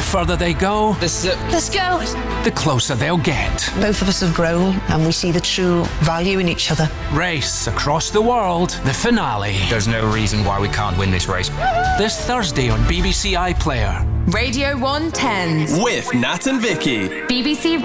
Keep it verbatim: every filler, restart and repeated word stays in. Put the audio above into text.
further they go, This is it. Let's go. the closer they'll get. Both of us have grown and we see the true value in each other. Race across the world, the finale. There's no reason why we can't win this race. This Thursday on B B C iPlayer. Radio one Tens With Nat and Vicky. B B C